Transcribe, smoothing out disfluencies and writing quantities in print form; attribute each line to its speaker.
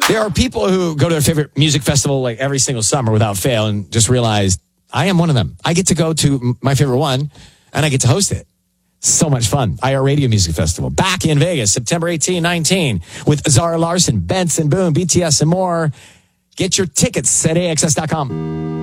Speaker 1: There are people who go to their favorite music festival like every single summer without fail and just realize I am one of them. I get to go to my favorite one and I get to host it. So much fun. iHeartRadio Music Festival back in Vegas, September 18, 19 with Zara Larson, Benson Boone, BTS and more. Get your tickets at AXS.com.